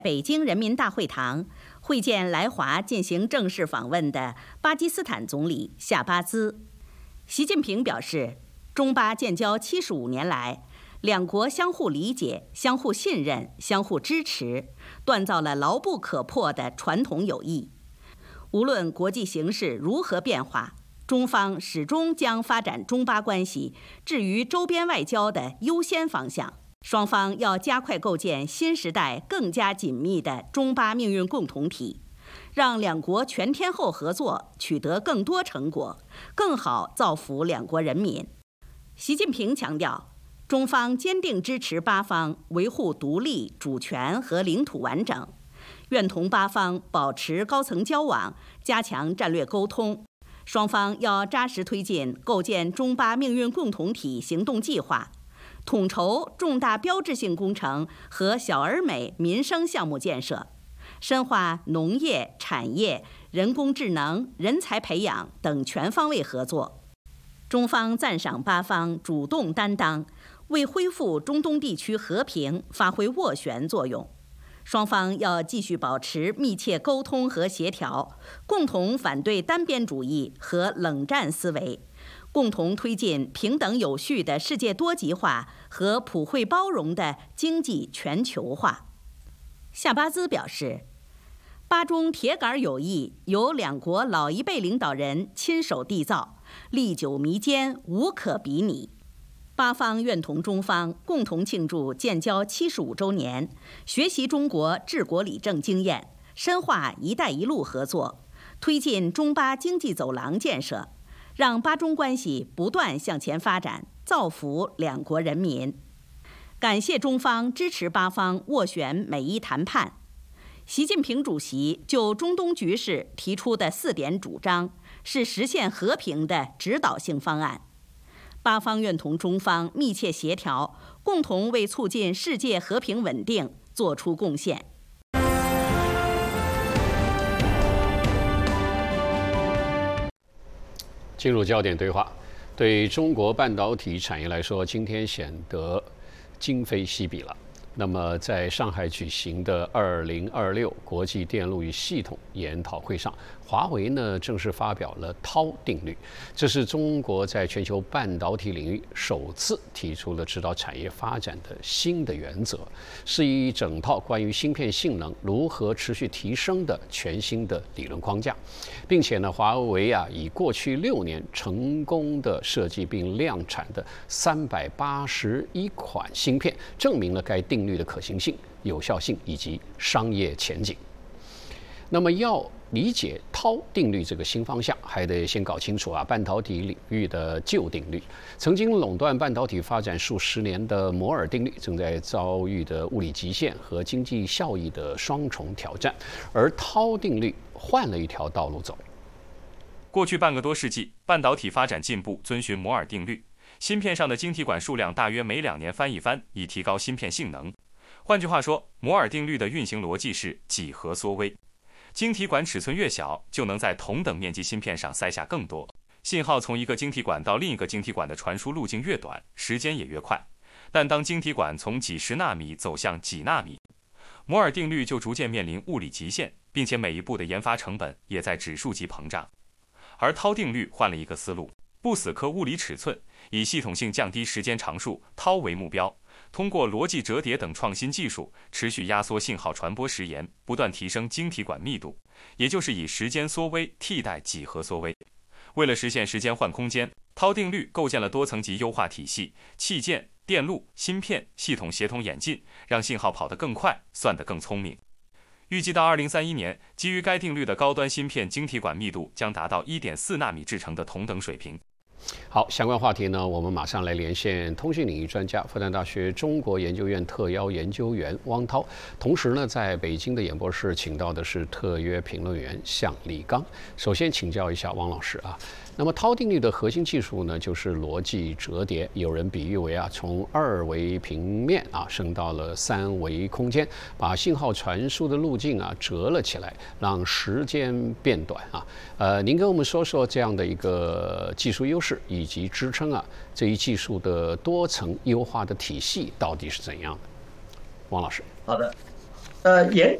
北京人民大会堂会见来华进行正式访问的巴基斯坦总理夏巴兹。习近平表示，中巴建交75年来，两国相互理解、相互信任、相互支持，锻造了牢不可破的传统友谊。无论国际形势如何变化，中方始终将发展中巴关系置于周边外交的优先方向。双方要加快构建新时代更加紧密的中巴命运共同体，让两国全天候合作取得更多成果，更好造福两国人民。习近平强调，中方坚定支持巴方维护独立、主权和领土完整，愿同巴方保持高层交往，加强战略沟通。双方要扎实推进构建中巴命运共同体行动计划，统筹重大标志性工程和小而美民生项目建设，深化农业、产业、人工智能、人才培养等全方位合作。中方赞赏巴方主动担当，为恢复中东地区和平发挥斡旋作用。双方要继续保持密切沟通和协调，共同反对单边主义和冷战思维，共同推进平等有序的世界多极化和普惠包容的经济全球化。夏巴兹表示，巴中铁杆友谊由两国老一辈领导人亲手缔造，历久弥坚，无可比拟。巴方愿同中方共同庆祝建交75周年，学习中国治国理政经验，深化"一带一路"合作，推进中巴经济走廊建设，让巴中关系不断向前发展，造福两国人民。感谢中方支持巴方斡旋美伊谈判。习近平主席就中东局势提出的4点主张，是实现和平的指导性方案。巴方愿同中方密切协调，共同为促进世界和平稳定作出贡献。 进入焦点对话，对中国半导体产业来说，今天显得今非昔比了。那么，在上海举行的2026国际电路与系统研讨会上，华为呢正式发表了韬定律，这是中国在全球半导体领域首次提出了指导产业发展的新的原则，是一整套关于芯片性能如何持续提升的全新的理论框架，并且呢，华为以过去6年成功的设计并量产的381款芯片，证明了该定律的可行性、有效性以及商业前景。那么要理解韬定律这个新方向，还得先搞清楚半导体领域的旧定律。曾经垄断半导体发展数十年的摩尔定律，正在遭遇的物理极限和经济效益的双重挑战，而韬定律换了一条道路走。 过去半个多世纪，半导体发展进步遵循摩尔定律，芯片上的晶体管数量大约每2年翻一番，以提高芯片性能。换句话说，摩尔定律的运行逻辑是几何缩微。晶体管尺寸越小，就能在同等面积芯片上塞下更多。信号从一个晶体管到另一个晶体管的传输路径越短，时间也越快。但当晶体管从几十纳米走向几纳米，摩尔定律就逐渐面临物理极限，并且每一步的研发成本也在指数级膨胀。而韬定律换了一个思路，不死磕物理尺寸，以系统性降低时间常数韬为目标，通过逻辑折叠等创新技术，持续压缩信号传播时延，不断提升晶体管密度，也就是以时间缩微替代几何缩微。为了实现时间换空间，韬定律构建了多层级优化体系，器件、电路、芯片、系统协同演进，让信号跑得更快，算得更聪明。预计到2031年，基于该定律的高端芯片晶体管密度将达到1.4纳米制程的同等水平。 好，相关话题呢，我们马上来连线通讯领域专家、复旦大学中国研究院特邀研究员汪涛。同时呢，在北京的演播室请到的是特约评论员向立刚。首先请教一下汪老师那么韬定律的核心技术呢，就是逻辑折叠，有人比喻为从2维平面升到了3维空间，把信号传输的路径折了起来，让时间变短您跟我们说说这样的一个技术优势以及支撑这一技术的多层优化的体系到底是怎样的？汪老师。 好的， 严